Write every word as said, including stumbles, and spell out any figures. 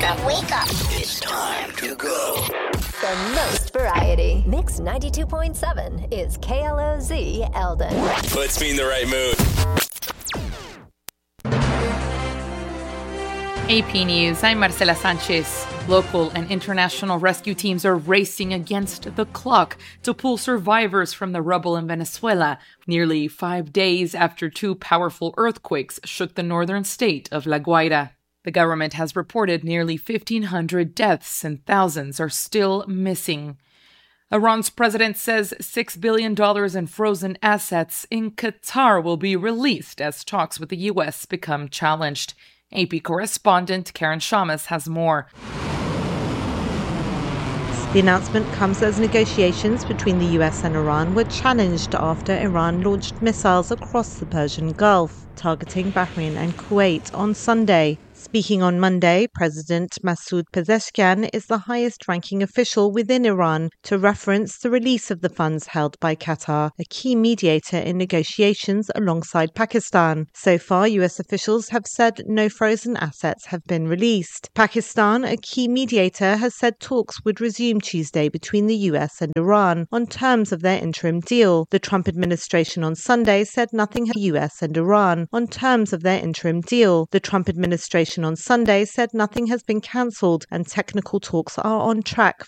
up, wake up. It's time to go. The most variety. Mix ninety-two point seven is K L O Z Eldon. Puts me in the right mood. A P News, I'm Marcela Sanchez. Local and international rescue teams are racing against the clock to pull survivors from the rubble in Venezuela, nearly five days after two powerful earthquakes shook the northern state of La Guaira. The government has reported nearly fifteen hundred deaths and thousands are still missing. Iran's president says six billion dollars in frozen assets in Qatar will be released as talks with the U S become challenged. A P correspondent Karen Shamas has more. The announcement comes as negotiations between the U S and Iran were challenged after Iran launched missiles across the Persian Gulf, targeting Bahrain and Kuwait on Sunday. Speaking on Monday, President Masoud Pezeshkian is the highest-ranking official within Iran to reference the release of the funds held by Qatar, a key mediator in negotiations alongside Pakistan. So far, U S officials have said no frozen assets have been released. Pakistan, a key mediator, has said talks would resume Tuesday between the U S and Iran on terms of their interim deal. The Trump administration on Sunday said nothing had U S and Iran on terms of their interim deal. The Trump administration on Sunday said nothing has been cancelled and technical talks are on track